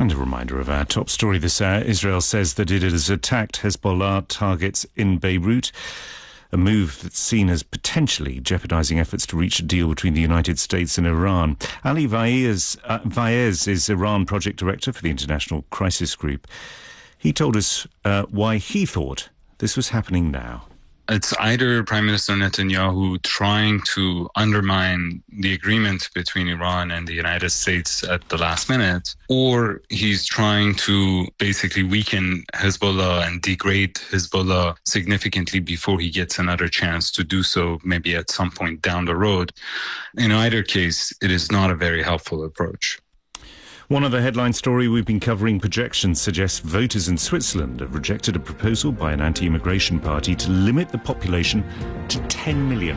And a reminder of our top story this hour. Israel says that it has attacked Hezbollah targets in Beirut, a move that's seen as potentially jeopardising efforts to reach a deal between the United States and Iran. Ali Vaez is Iran project director for the International Crisis Group. He told us why he thought this was happening now. It's either Prime Minister Netanyahu trying to undermine the agreement between Iran and the United States at the last minute, or he's trying to basically weaken Hezbollah and degrade Hezbollah significantly before he gets another chance to do so, maybe at some point down the road. In either case, it is not a very helpful approach. One other headline story we've been covering, projections suggest voters in Switzerland have rejected a proposal by an anti-immigration party to limit the population to 10 million.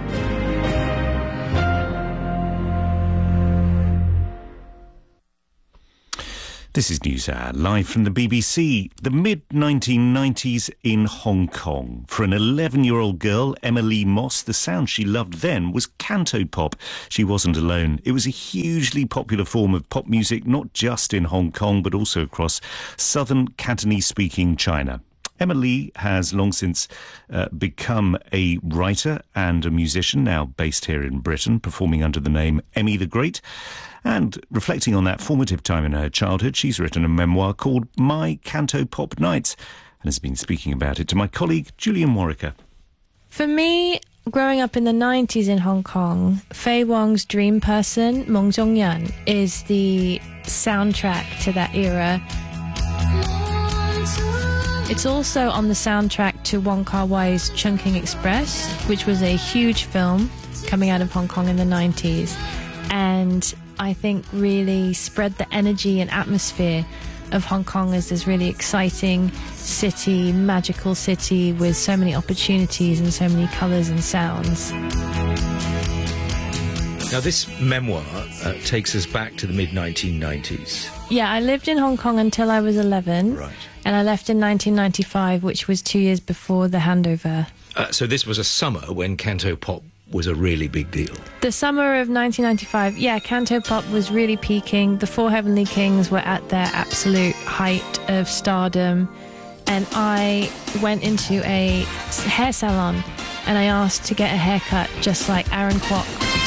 This is NewsHour, live from the BBC. The mid-1990s in Hong Kong. For an 11-year-old girl, Emily Moss, the sound she loved then was cantopop. She wasn't alone. It was a hugely popular form of pop music, not just in Hong Kong, but also across southern Cantonese-speaking China. Emily has long since become a writer and a musician, now based here in Britain, performing under the name Emmy the Great. And reflecting on that formative time in her childhood, she's written a memoir called My Cantopop Nights and has been speaking about it to my colleague Julian Warwicker. For me, growing up in the 90s in Hong Kong, Fei Wong's Dream Person, Meng Zhongyan, is the soundtrack to that era. It's also on the soundtrack to Wong Kar-wai's Chungking Express, which was a huge film coming out of Hong Kong in the 90s. And I think really spread the energy and atmosphere of Hong Kong as this really exciting city, magical city with so many opportunities and so many colours and sounds. Now, this memoir takes us back to the mid-1990s. Yeah, I lived in Hong Kong until I was 11. Right. And I left in 1995, which was 2 years before the handover. So this was a summer when cantopop was a really big deal. The summer of 1995, yeah, cantopop was really peaking. The Four Heavenly Kings were at their absolute height of stardom. And I went into a hair salon and I asked to get a haircut just like Aaron Kwok.